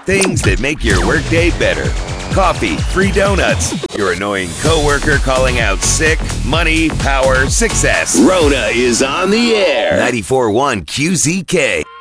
Things that make your workday better. Coffee, free donuts, your annoying coworker calling out sick, money, power, success. Rona is on the air. 94.1 QZK.